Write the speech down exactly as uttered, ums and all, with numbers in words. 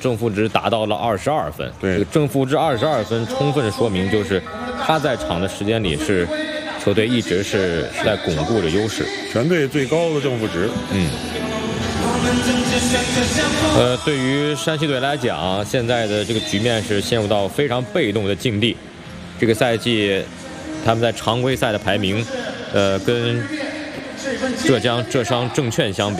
正负值达到了二十二分。 对， 这个正负值二十二分，充分说明就是他在场的时间里是球队一直是是在巩固着优势， 全队最高的正负值。 嗯。呃，对于山西队来讲，现在的这个局面是陷入到非常被动的境地。这个赛季，他们在常规赛的排名，呃，跟浙江浙商证券相比。